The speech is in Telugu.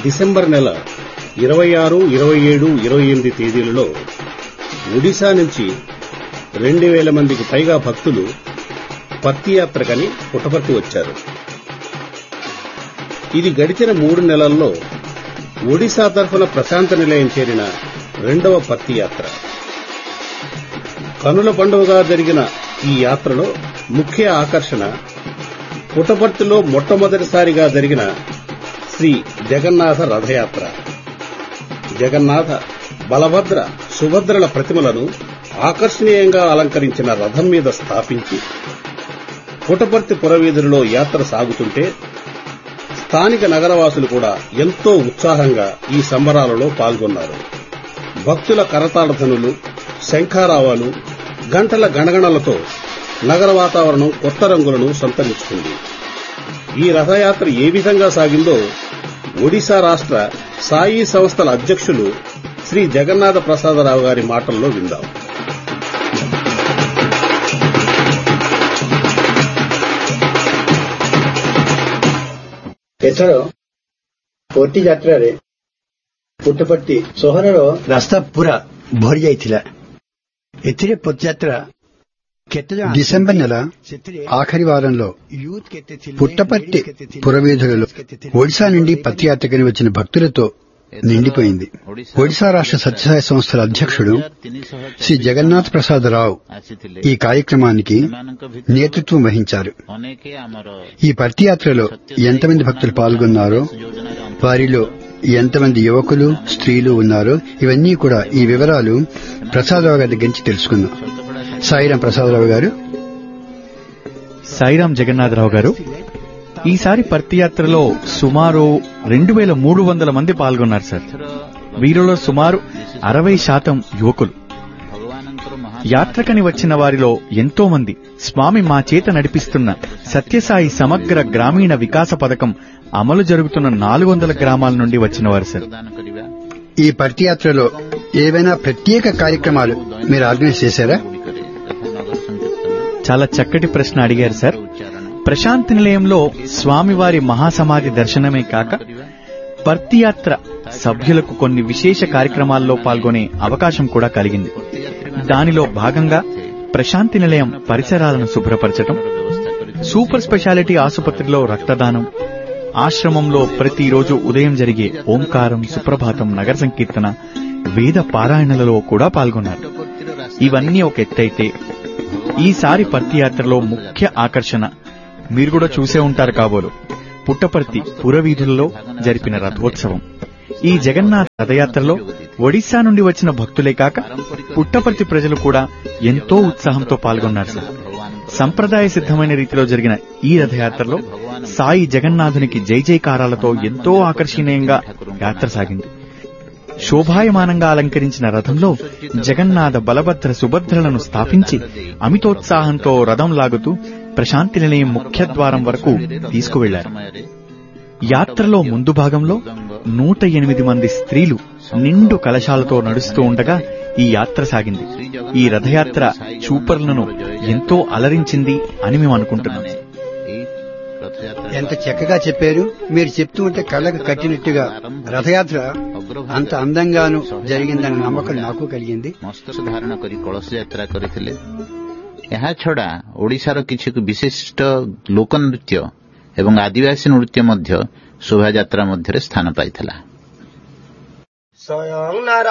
డిసెంబర్ నెల 26, 27, 28 తేదీలలో ఒడిశా నుంచి 2000 మందికి పైగా భక్తులు పత్తియాత్రకని పుట్టపర్తి వచ్చారు. ఇది గడిచిన 3 నెలల్లో ఒడిశా తరఫున ప్రశాంత నిలయం చేరిన రెండవ పత్తియాత్ర. కనుల పండుగగా జరిగిన ఈ యాత్రలో ముఖ్య ఆకర్షణ పుట్టపర్తిలో మొట్టమొదటిసారిగా జరిగిన శ్రీ జగన్నాథ రథయాత్ర. జగన్నాథ, బలభద్ర, సుభద్రల ప్రతిమలను ఆకర్షణీయంగా అలంకరించిన రథం మీద స్థాపించి పుట్టపర్తి పురవీధులలో యాత్ర సాగుతుంటే స్థానిక నగరవాసులు కూడా ఎంతో ఉత్సాహంగా ఈ సంబరాలలో పాల్గొన్నారు. భక్తుల కరతాళధ్వనులు, శంఖారావాలు, గంటల గణగణలతో నగర వాతావరణం కొత్త రంగులను సంతరించుకుంది. ఈ రథయాత్ర ఏ విధంగా సాగిందో ఒడిశా రాష్ట్ర సాయి సంస్థల అధ్యక్షులు శ్రీ జగన్నాథ ప్రసాదరావు గారి మాటల్లో విందాం. ଏଥର ପତି ଯାତ୍ରାରେ ପୁట్టପର୍ତ୍ତି ସହରର ରାସ୍ତା ପୁରା ଭରି ଯାଇଥିଲା। ଏଥିରେ ପଦଯାତ୍ରା డిసెంబర్ నెల ఆఖరి వారంలో పుట్టపర్తి పురవీధులలో ఒడిశా నుండి పత్తియాత్రకని వచ్చిన భక్తులతో నిండిపోయింది. ఒడిశా రాష్ట్ర సత్యసాయి సంస్థల అధ్యక్షుడు శ్రీ జగన్నాథ్ ప్రసాద్ రావు ఈ కార్యక్రమానికి నేతృత్వం వహించారు. ఈ పత్తియాత్రలో ఎంతమంది భక్తులు పాల్గొన్నారో, వారిలో ఎంతమంది యువకులు, స్త్రీలు ఉన్నారో ఇవన్నీ కూడా ఈ వివరాలు ప్రసాదరావు గారి దగ్గర నుంచి తెలుసుకుందాం. సాయిరాం ప్రసాదరావు గారు. సాయిరాం జగన్నాథరావు గారు, ఈసారి పత్తియాత్రలో సుమారు 2300 మంది పాల్గొన్నారు సార్. వీరిలో సుమారు 60% యువకులు. యాత్రకని వచ్చిన వారిలో ఎంతో మంది స్వామి మా చేత నడిపిస్తున్న సత్యసాయి సమగ్ర గ్రామీణ వికాస పథకం అమలు జరుగుతున్న 400 గ్రామాల నుండి వచ్చినవారు సార్. ఈ పత్తియాత్రలో ఏవైనా ప్రత్యేక కార్యక్రమాలు మీరు ఆర్గనైజ్ చేశారా? చాలా చక్కటి ప్రశ్న అడిగారు సార్. ప్రశాంతి నిలయంలో స్వామివారి మహాసమాధి దర్శనమే కాక పత్తియాత్ర సభ్యులకు కొన్ని విశేష కార్యక్రమాల్లో పాల్గొనే అవకాశం కూడా కలిగింది. దానిలో భాగంగా ప్రశాంతి నిలయం పరిసరాలను శుభ్రపరచడం, సూపర్ స్పెషాలిటీ ఆసుపత్రిలో రక్తదానం, ఆశ్రమంలో ప్రతిరోజు ఉదయం జరిగే ఓంకారం, సుప్రభాతం, నగర సంకీర్తన, వేద పారాయణలలో కూడా పాల్గొన్నారు. ఇవన్నీ ఒక ఎత్తైతే ఈసారి పత్తియాత్రలో ముఖ్య ఆకర్షణ మీరు కూడా చూసే ఉంటారు కాబోలు, పుట్టపర్తి పురవీధులలో జరిపిన రథోత్సవం. ఈ జగన్నాథ రథయాత్రలో ఒడిశా నుండి వచ్చిన భక్తులే కాక పుట్టపర్తి ప్రజలు కూడా ఎంతో ఉత్సాహంతో పాల్గొన్నారు సార్. సంప్రదాయ సిద్ధమైన రీతిలో జరిగిన ఈ రథయాత్రలో సాయి జగన్నాథునికి జై జైకారాలతో ఎంతో ఆకర్షణీయంగా యాత్ర సాగింది. శోభాయమానంగా అలంకరించిన రథంలో జగన్నాథ, బలభద్ర, సుభద్రలను స్థాపించి అమితోత్సాహంతో రథం లాగుతూ ప్రశాంతి నిలయం ముఖ్యద్వారం వరకు తీసుకువెళ్లారు. యాత్రలో ముందు భాగంలో 108 మంది స్త్రీలు నిండు కలశాలతో నడుస్తూ ఉండగా ఈ యాత్ర సాగింది. ఈ రథయాత్ర చూపరులను ఎంతో అలరించింది అని మేము అనుకుంటున్నాం. ఎంత చక్కగా చెప్పారు. మీరు చెప్తూ ఉంటే కళ్ళకు కట్టినట్టుగా రథయాత్ర అంత అందంగాను జరిగిందన్న నమ్మకం నాకు కలిగింది. ଧାରଣ କରି କଳସ ଯାତ୍ରା କରିଥିଲେ। ଏହା ଛଡା ଓଡ଼ିଶାର କିଛି ବିଶିଷ୍ଟ ଲୋକନୃତ୍ୟ ଏବଂ ଆଦିବାସୀ ନୃତ୍ୟ ମଧ୍ୟ ଶୋଭାଯାତ୍ରା ମଧ୍ୟରେ ସ୍ଥାନ ପାଇଥିଲା।